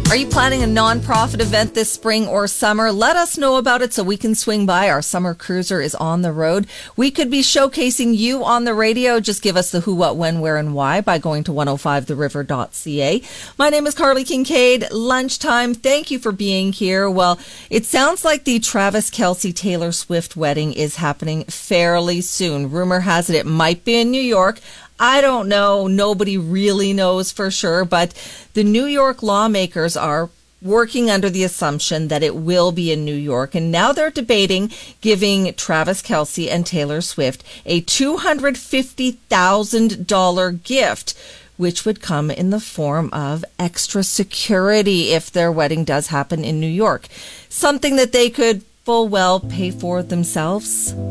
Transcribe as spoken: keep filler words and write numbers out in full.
Are you planning a nonprofit event this spring or summer? Let us know about it so we can swing by. Our summer cruiser is on the road. We could be showcasing you on the radio. Just give us the who, what, when, where, and why by going to one oh five the river dot c a. My name is Carly Kincaid. Lunchtime. Thank you for being here. Well, it sounds like the Travis Kelce Taylor Swift wedding is happening fairly soon. Rumor has it it might be in New York. I don't know. Nobody really knows for sure, but the New York lawmakers are working under the assumption that it will be in New York, and now they're debating giving Travis Kelce and Taylor Swift a two hundred fifty thousand dollars gift, which would come in the form of extra security if their wedding does happen in New York. Something that they could full well pay for themselves.